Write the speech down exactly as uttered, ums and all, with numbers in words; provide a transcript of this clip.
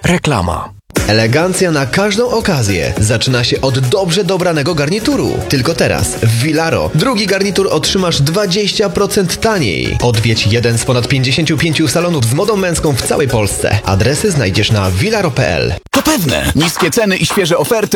Reklama. Elegancja na każdą okazję zaczyna się od dobrze dobranego garnituru. Tylko teraz w Vilaro drugi garnitur otrzymasz dwadzieścia procent taniej. Odwiedź jeden z ponad pięćdziesięciu pięciu salonów z modą męską w całej Polsce. Adresy znajdziesz na vilaro kropka p l. To pewne. Niskie ceny i świeże oferty